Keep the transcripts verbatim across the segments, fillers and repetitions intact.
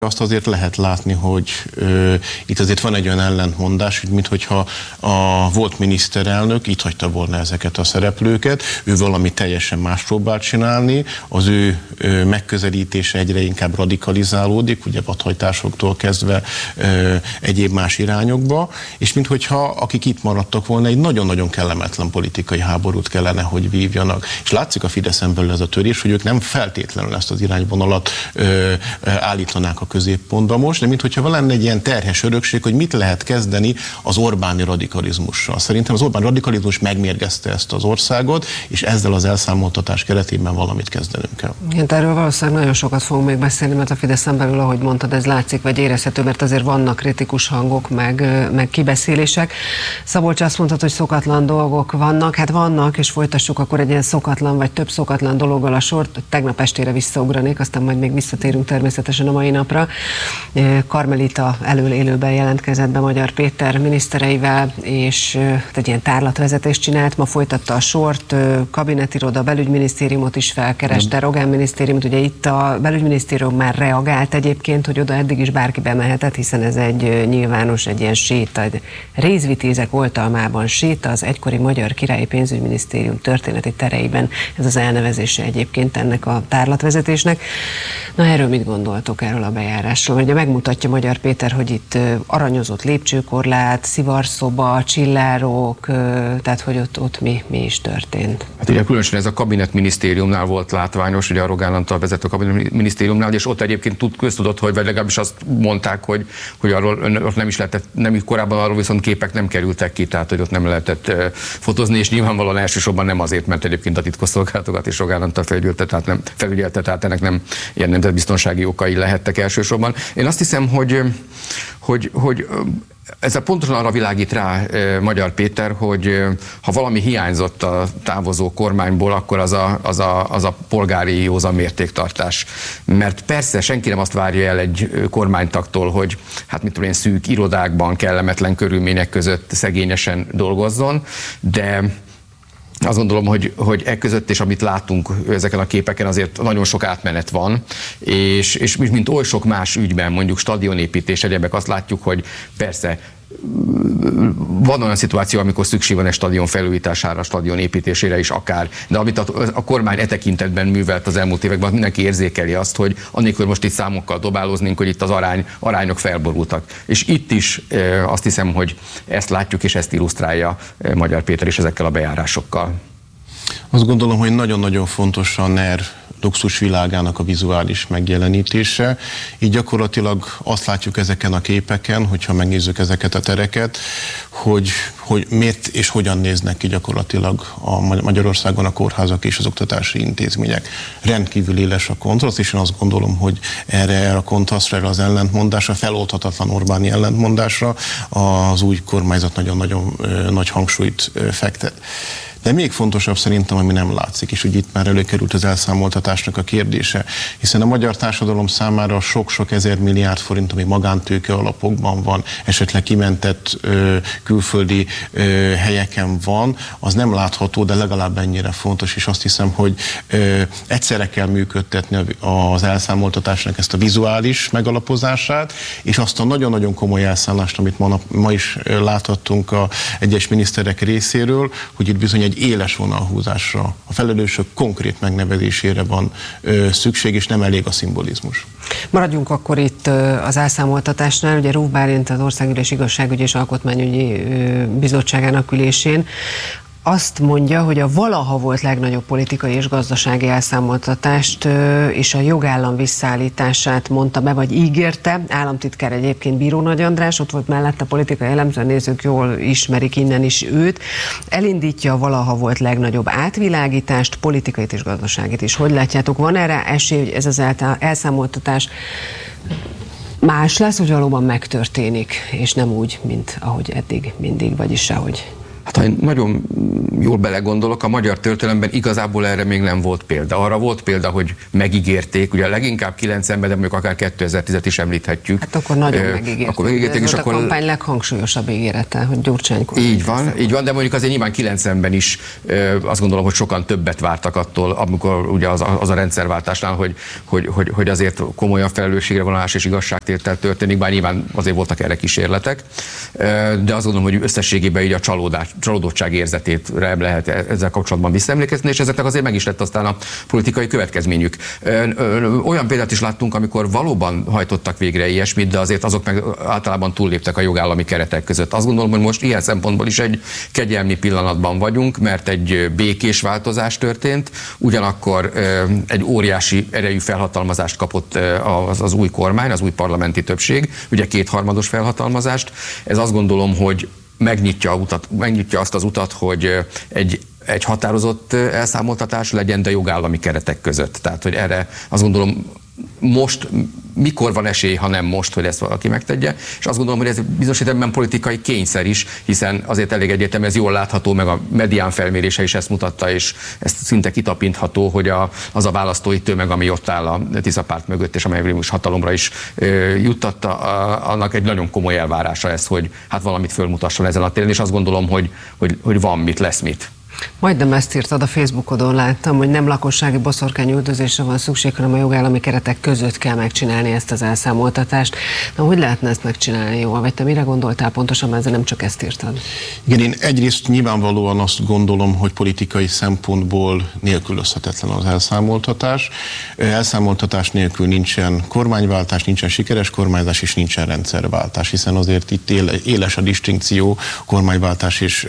Azt azért lehet látni, hogy ö, itt azért van egy olyan ellentmondás, hogy minthogyha a volt miniszterelnök itt hagyta volna ezeket a szereplőket, ő valami teljesen más próbál csinálni, az ő ö, megközelítése egyre inkább radikalizálódik, ugye vadhajtásoktól kezdve ö, egyéb más irányokba, és minthogyha akik itt maradtak volna, egy nagyon-nagyon kellemetlen politikai háborút kellene, hogy vívjanak. És látszik a Fideszen belül ez a törés, hogy ők nem feltétlenül ezt az irányvonalat ö, állítanák a középpontba most, de minthogyha lenne egy ilyen terhes örökség, hogy mit lehet kezdeni az Orbáni radikalizmussal. Szerintem az Orbán radikalizmus megmérgezte ezt az országot, és ezzel az elszámoltatás keretében valamit kezdenünk kell. Igen, erről valószínűleg nagyon sokat fogunk még beszélni, mert a Fideszen belül, ahogy mondtad, ez látszik, vagy érezhető, mert azért vannak kritikus hangok, meg, meg kibeszélések. Szabolcs, azt mondtad, hogy szokatlan dolgok vannak, hát vannak, és folytassuk akkor egy ilyen szokatlan, vagy több szokatlan dologgal a sort. Tegnap estére visszaugranék, aztán majd még visszatérünk természetesen a mai napra. Karmelita elől élőben jelentkezett be Magyar Péter minisztereivel, és egy ilyen tárlatvezetést csinált, ma folytatta a sort, kabinetiroda, belügyminisztériumot is felkereste, Rogán minisztériumot, ugye itt a belügyminisztérium már reagált egyébként, hogy oda eddig is bárki bemehetett, hiszen ez egy nyilvános, egy ilyen séta, egy Rézvitézek oltalmában séta, az egykori Magyar Királyi Pénzügyminisztérium történeti tereiben, ez az elnevezése egyébként ennek a tárlatvezetésnek. Na, erről mit gondoltok, erről a bejárásról? Ugye megmutatja Magyar Péter, hogy itt aranyozott lépcsőkorlát, szivarszoba, csillárok, tehát hogy ott, ott mi, mi is történt. Hát ugye különösen ez a kabinetminisztériumnál volt látványos, ugye a Rogán Antal vezető kabinetminisztériumnál, és ott egyébként tud, köztudott, hogy vagy legalábbis azt mondták, hogy, hogy arról ott nem is lehetett, nem is korábban arról viszont képek nem kerültek ki, tehát hogy ott nem lehetett fotózni, és nyilvánvalóan elsősorban nem azért, mert egyébként a titkosszolgálatokat és Rogán Antal felügyelte, tehát nem felügyelte, tehát ennek nem ilyen nemzetbiztonsági okai lehettek elsősorban. Én azt hiszem, hogy, hogy, hogy ez a pontosan arra világít rá Magyar Péter, hogy ha valami hiányzott a távozó kormányból, akkor az a, az a, az a polgári józan mértéktartás. Mert persze senki nem azt várja el egy kormánytagtól, hogy hát mit tudom én, szűk irodákban, kellemetlen körülmények között szegényesen dolgozzon, de azt gondolom, hogy, hogy e között és amit látunk ezeken a képeken, azért nagyon sok átmenet van, és, és mint oly sok más ügyben, mondjuk stadionépítés, egyebek, azt látjuk, hogy persze van olyan szituáció, amikor szükség van egy stadion felújítására, stadion építésére is akár, de amit a, a kormány e tekintetben művelt az elmúlt években, mindenki érzékeli azt, hogy annélkül most itt számokkal dobálóznunk, hogy itt az arány, arányok felborultak. És itt is e, azt hiszem, hogy ezt látjuk, és ezt illusztrálja e, Magyar Péter is ezekkel a bejárásokkal. Azt gondolom, hogy nagyon-nagyon fontos a NER luxus világának a vizuális megjelenítése. Így gyakorlatilag azt látjuk ezeken a képeken, hogyha megnézzük ezeket a tereket, hogy, hogy miért és hogyan néznek ki gyakorlatilag a Magyarországon a kórházak és az oktatási intézmények. Rendkívül éles a kontraszt, és én azt gondolom, hogy erre a kontrasztra, erre az ellentmondásra, feloldhatatlan Orbáni ellentmondásra az új kormányzat nagyon-nagyon nagy hangsúlyt fektet. De még fontosabb szerintem, ami nem látszik, és úgy itt már előkerült az elszámoltatásnak a kérdése, hiszen a magyar társadalom számára sok-sok ezer milliárd forint, ami magántőke alapokban van, esetleg kimentett ö, külföldi ö, helyeken van, az nem látható, de legalább ennyire fontos, és azt hiszem, hogy ö, egyszerre kell működtetni az elszámoltatásnak ezt a vizuális megalapozását, és azt a nagyon-nagyon komoly elszállást, amit ma, ma is láthattunk a egyes miniszterek részéről, hogy itt bizony egy éles vonalhúzásra, a felelősök konkrét megnevezésére van ö, szükség, és nem elég a szimbolizmus. Maradjunk akkor itt az elszámoltatásnál. Ugye Rúf Bálint az Országgyűlés Igazságügyi és Alkotmányügyi Bizottságának ülésén azt mondja, hogy a valaha volt legnagyobb politikai és gazdasági elszámoltatást és a jogállam visszaállítását mondta be, vagy ígérte. Államtitkár egyébként Bíró Nagy András, ott volt mellette politikai elemző, nézők jól ismerik innen is őt. Elindítja a valaha volt legnagyobb átvilágítást, politikait és gazdaságit is. Hogy látjátok, van erre esély, hogy ez az elszámoltatás más lesz, hogy valóban megtörténik, és nem úgy, mint ahogy eddig mindig, vagyis ahogy Hát ha én nagyon jól belegondolok, a magyar történelemben igazából erre még nem volt példa. Arra volt példa, hogy megígérték, ugye leginkább kilencvenben, de mondjuk akár kétezer-tízet is említhetjük. Hát akkor nagyon uh, megígérték. Akkor megígérték, ez és volt akkor... a kampány leghangsúlyosabb ígérete, hogy Gyurcsány kormány. Így van, így van, de mondjuk azért nyilván kilencvenben is uh, azt gondolom, hogy sokan többet vártak attól, amikor ugye az, az a rendszerváltásnál, hogy, hogy, hogy, hogy azért komolyan felelősségre vonulás és igazságtétel történik, bár nyilván azért voltak erre kísérletek, uh, de azt gondolom, hogy összességében így a csalódás, csalódottság érzetét lehet ezzel kapcsolatban visszaemlékezni, és ezeknek azért meg is lett aztán a politikai következményük. Olyan példát is láttunk, amikor valóban hajtottak végre ilyesmit, de azért azok meg általában túlléptek a jogállami keretek között. Azt gondolom, hogy most ilyen szempontból is egy kegyelmi pillanatban vagyunk, mert egy békés változás történt, ugyanakkor egy óriási erejű felhatalmazást kapott az, az új kormány, az új parlamenti többség, ugye kétharmados felhatalmazást. Ez azt gondolom, hogy megnyitja, a utat, megnyitja azt az utat, hogy egy, egy határozott elszámoltatás legyen, de jogállami keretek között. Tehát, hogy erre azt gondolom, most, mikor van esély, ha nem most, hogy ezt valaki megtegye, és azt gondolom, hogy ez bizonyos értelemben politikai kényszer is, hiszen azért elég egyértelmű, ez jól látható, meg a medián felmérése is ezt mutatta, és ezt szinte kitapintható, hogy a, az a választói tömeg, ami ott áll a Tisza párt mögött, és amely most hatalomra is ö, juttatta, a, annak egy nagyon komoly elvárása ez, hogy hát valamit fölmutasson ezen a téren, és azt gondolom, hogy, hogy, hogy van mit, lesz mit. Majdnem ezt írtad a Facebookodon, láttam, hogy nem lakossági boszorkányüldözésre van szükség, hanem a jogállami keretek között kell megcsinálni ezt az elszámoltatást. Na, hogy lehetne ezt megcsinálni jól? Vagy te mire gondoltál pontosan, mert ezzel nem csak ezt írtad? Igen, én egyrészt nyilvánvalóan azt gondolom, hogy politikai szempontból nélkülözhetetlen az elszámoltatás. Elszámoltatás nélkül nincsen kormányváltás, nincsen sikeres kormányzás, és nincsen rendszerváltás, hiszen azért itt éles a distinkció kormányváltás és,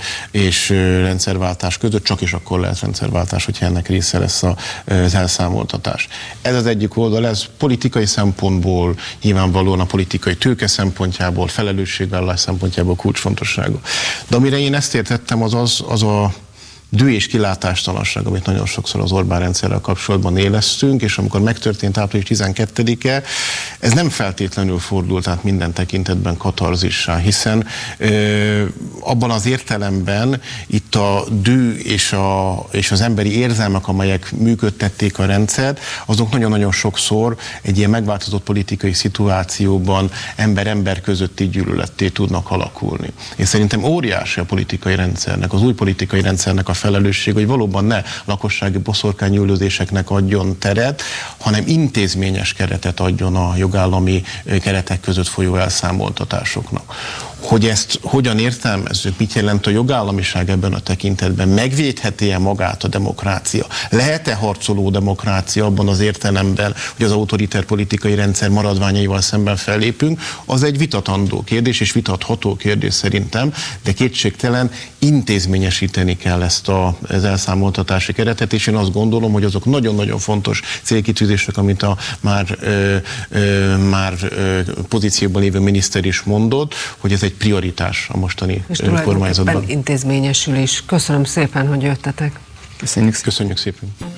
és rendszerváltás között, csak is akkor lehet rendszerváltás, hogyha ennek része lesz az elszámoltatás. Ez az egyik oldal, ez politikai szempontból, nyilvánvalóan a politikai tőke szempontjából, felelősségvállalás szempontjából kulcsfontosságú. De amire én ezt értettem, az az, az a dű és kilátástalanság, amit nagyon sokszor az Orbán rendszerrel kapcsolatban élesztünk, és amikor megtörtént április tizenkettedike, ez nem feltétlenül fordult át minden tekintetben katarzissá, hiszen ö, abban az értelemben itt a dű és, a, és az emberi érzelmek, amelyek működtették a rendszert, azok nagyon-nagyon sokszor egy ilyen megváltozott politikai szituációban ember-ember közötti gyűlöletté tudnak alakulni. És szerintem óriási a politikai rendszernek, az új politikai rendszernek a felelősség, hogy valóban ne lakossági boszorkányüldözéseknek adjon teret, hanem intézményes keretet adjon a jogállami keretek között folyó elszámoltatásoknak. Hogy ezt hogyan értelmezzük, mit jelent a jogállamiság ebben a tekintetben, megvédheti-e magát a demokrácia, lehet-e harcoló demokrácia abban az értelemben, hogy az autoriter politikai rendszer maradványaival szemben fellépünk, az egy vitatandó kérdés, és vitatható kérdés szerintem, de kétségtelen intézményesíteni kell ezt a, az elszámoltatási keretet, és én azt gondolom, hogy azok nagyon-nagyon fontos célkitűzések, amit a már, ö, ö, már ö, pozícióban lévő miniszter is mondott, hogy ez egy prioritás a mostani és kormányzatban. intézményesülés. Köszönöm szépen, hogy jöttetek. Köszönjük. Köszönjük szépen.